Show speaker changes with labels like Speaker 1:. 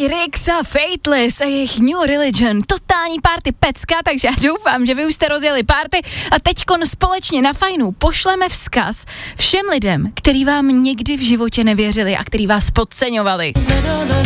Speaker 1: Rix a Fateless a jejich New Religion, totální party pecka, takže já doufám, že vy už jste rozjeli party a teďkon společně na Fajnu pošleme vzkaz všem lidem, který vám nikdy v životě nevěřili a který vás podceňovali.